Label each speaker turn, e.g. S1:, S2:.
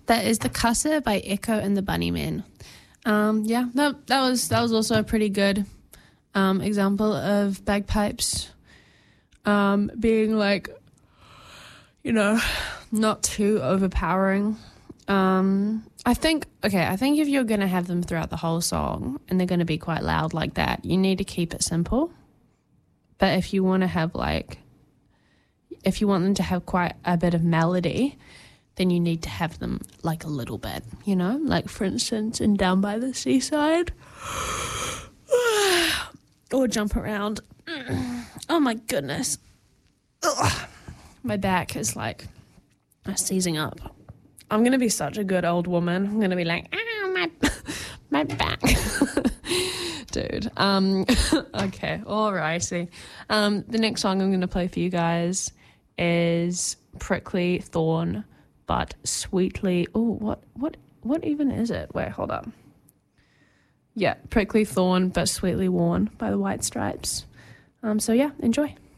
S1: That is The Cusser by Echo and the Bunnymen. That was also a pretty good example of bagpipes being like, not too overpowering. I think if you're going to have them throughout the whole song and they're going to be quite loud like that, you need to keep it simple. But if you want to have if you want them to have quite a bit of melody, then you need to have them like a little bit, like for instance in Down by the Seaside. Or Jump Around. Oh my goodness. Ugh. My back is like seizing up. I'm going to be such a good old woman. I'm going to be like, my back. Dude. Okay, alrighty. The next song I'm going to play for you guys is Prickly Thorn, but Sweetly... Oh, what even is it? Wait, hold up. Yeah, Prickly Thorn, but Sweetly Worn by the White Stripes. So yeah, enjoy.